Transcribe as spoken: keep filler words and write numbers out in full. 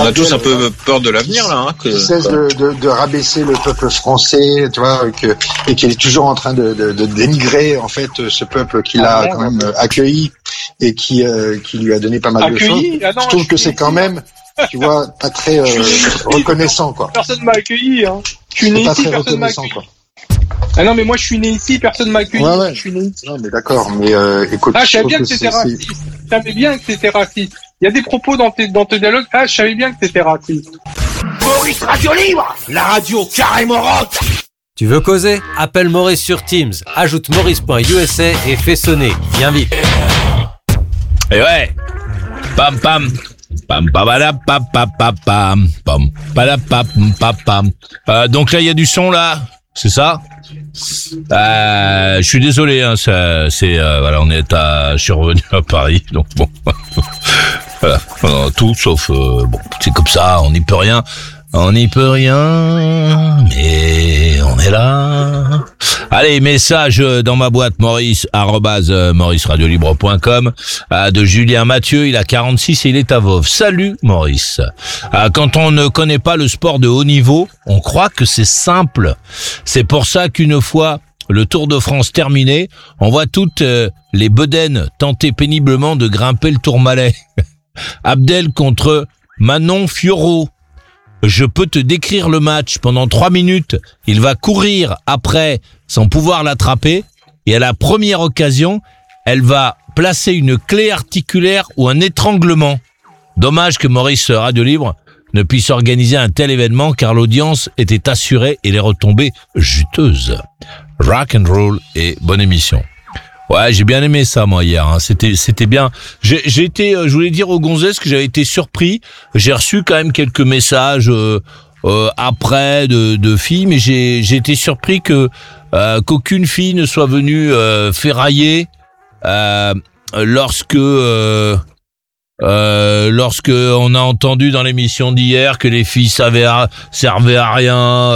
on a tous un peu peur de l'avenir là. Hein, que... Qui cesse de, de, de rabaisser le peuple français, tu vois, que, et qu'il est toujours en train de, de, de dénigrer en fait ce peuple qu'il a quand même accueilli et qui, euh, qui lui a donné pas mal accueilli? de choses. Ah non, je trouve je que c'est quand même, tu vois, pas très euh, reconnaissant quoi. Personne m'a accueilli. Hein. Je suis né c'est pas ici, très personne m'a reconnaissant accueilli. quoi. Ah non, mais moi je suis né ici, personne m'a accueilli. Ouais, ouais. Je suis né ici. Non, mais d'accord, mais euh, écoute. Ah, je savais trouve bien que, que c'était c'est- raciste. Je savais bien que c'était raciste. Il y a des propos dans tes, dans tes dialogues. Ah, je savais bien que c'était raciste. Maurice Radio Libre, la radio carrément rock. Tu veux causer? Appelle Maurice sur Teams, ajoute maurice.usa et fais sonner. Viens vite. Et ouais. Pam pam. Pam pam pam pam pam pam pam pam pam pam pam pam. Euh, donc là il y a du son là, c'est ça? Euh, je suis désolé, hein, ça, c'est euh, voilà, on est à, je suis revenu à Paris, donc bon, voilà, euh, tout sauf euh, bon, c'est comme ça, on n'y peut rien, on n'y peut rien, mais on est là. Allez, message dans ma boîte maurice arobase maurice radio libre point com de Julien Mathieu, il a quarante-six et il est à Voves. Salut Maurice. Quand on ne connaît pas le sport de haut niveau, on croit que c'est simple. C'est pour ça qu'une fois le Tour de France terminé, on voit toutes les bedaines tenter péniblement de grimper le Tourmalet. Abdel contre Manon Fiorot. Je peux te décrire le match. Pendant trois minutes, il va courir après sans pouvoir l'attraper. Et à la première occasion, elle va placer une clé articulaire ou un étranglement. Dommage que Maurice Radio Libre ne puisse organiser un tel événement car l'audience était assurée et les retombées juteuses. Rock and roll et bonne émission. Ouais, j'ai bien aimé ça moi hier. Hein. C'était c'était bien. J'ai j'ai été, je voulais dire aux gonzesses que j'avais été surpris. J'ai reçu quand même quelques messages euh, euh, après de, de filles, mais j'ai j'ai été surpris que euh, qu'aucune fille ne soit venue euh, ferrailler euh, lorsque euh, euh, lorsque on a entendu dans l'émission d'hier que les filles savaient à, servaient à rien.